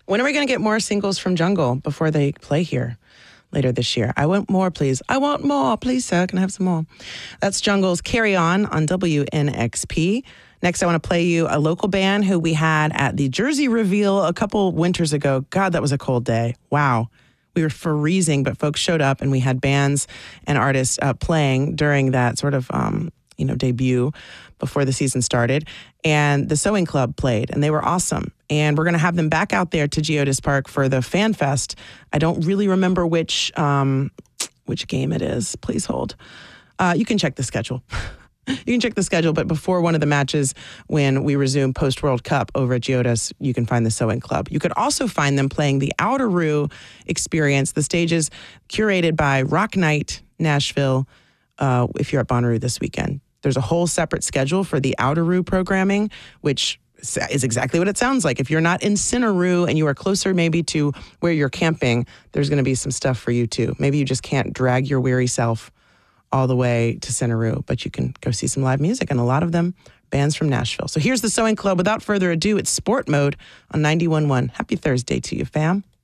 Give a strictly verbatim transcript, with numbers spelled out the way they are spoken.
When are we going to get more singles from Jungle before they play here later this year? I want more, please. I want more. Please, sir. Can I have some more? That's Jungle's Carry On on W N X P. Next, I want to play you a local band who we had at the Jersey Reveal a couple winters ago. God, that was a cold day. Wow. We were freezing, but folks showed up, and we had bands and artists uh, playing during that sort of, um, you know, debut before the season started. And the Sewing Club played, and they were awesome. And we're going to have them back out there to Geodis Park for the Fan Fest. I don't really remember which um, which game it is. Please hold. Uh, you can check the schedule. You can check the schedule, but before one of the matches, when we resume post-World Cup over at Geodis, you can find the Sewing Club. You could also find them playing the Outeroo Experience. The stage is curated by Rock Night Nashville uh, if you're at Bonnaroo this weekend. There's a whole separate schedule for the Outeroo programming, which is exactly what it sounds like. If you're not in Cinnaru and you are closer maybe to where you're camping, there's going to be some stuff for you too. Maybe you just can't drag your weary self all the way to Cinnaru, but you can go see some live music, and a lot of them bands from Nashville. So here's the Sewing Club. Without further ado, it's Sport Mode on ninety-one point one. Happy Thursday to you, fam.